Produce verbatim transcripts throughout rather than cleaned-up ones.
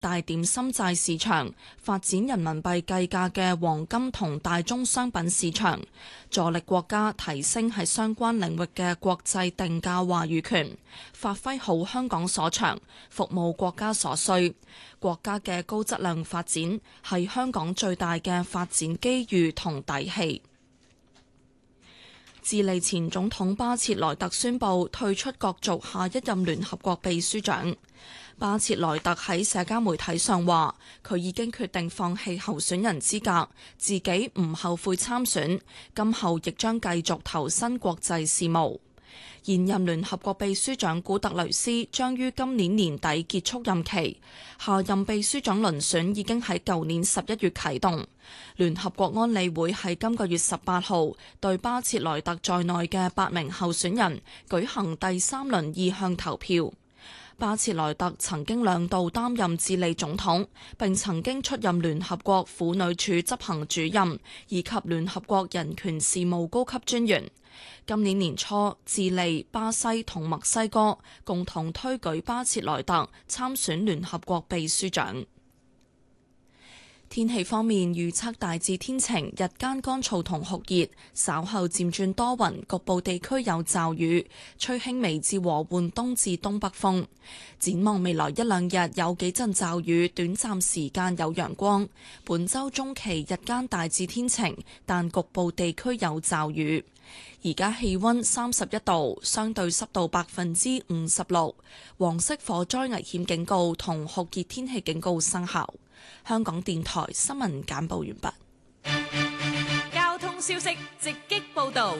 大點心債市場，發展人民幣計價嘅黃金同大宗商品市場，助力國家提升喺相關領域嘅國際定價話語權，發揮好香港所長，服務國家所需。國家嘅高質量發展係香港最大嘅發展機遇同底氣。智利前總統巴切萊特宣布退出角逐下一任聯合國秘書長。巴切萊特喺社交媒體上話，佢已經決定放棄候選人資格，自己唔後悔參選，今後亦將繼續投身國際事務。現任聯合國秘書長古特雷斯將於今年年底結束任期，下任秘書長遴選已經喺舊年十一月啟動。聯合國安理會喺今個月十八號對巴切萊特在內嘅八名候選人舉行第三輪意向投票。巴切萊特曾經兩度擔任智利總統，並曾經出任聯合國婦女署執行主任以及聯合國人權事務高級專員。今年年初，智利、巴西同墨西哥共同推舉巴切萊特參選聯合國秘書長。天氣方面預測大致天晴，日間乾燥同酷熱，稍後漸轉多雲，局部地區有驟雨，吹輕微至和緩東至東北風。展望未來一兩日有幾陣驟雨，短暫時間有陽光。本週中期日間大致天晴，但局部地區有驟雨。而家氣溫三十一度，相對濕度百分之五十六，黃色火災危險警告同酷熱天氣警告生效。香港電台新聞簡報完畢。 交通消息直擊報道，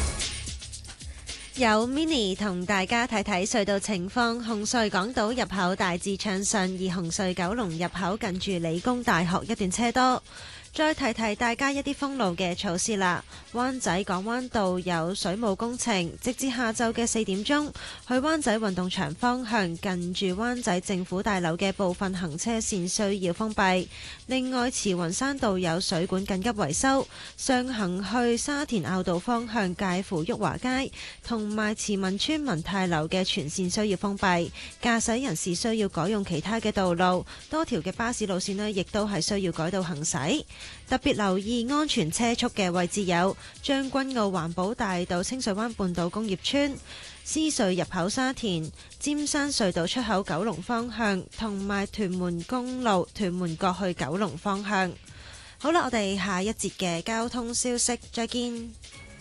有 Mini 同大家睇睇隧道情況。紅隧港島入口大致暢順，而紅隧九龍入口近住理工大學一段車多。再提提大家一啲封路嘅措施啦。灣仔港灣道有水務工程，直至下晝嘅四點鐘，去灣仔運動場方向近住灣仔政府大樓嘅部分行車線需要封閉。另外，慈雲山道有水管緊急維修，上行去沙田坳道方向介乎裕華街同埋慈民村文泰樓嘅全線需要封閉，駕駛人士需要改用其他嘅道路。多條嘅巴士路線呢，亦都係需要改道行駛。特別留意安全車速嘅位置有將軍澳環保大道、清水灣半島工業村、獅隧入口沙田、尖山隧道出口九龍方向，同埋屯門公路屯門角去九龍方向。好啦，我哋下一節嘅交通消息再見。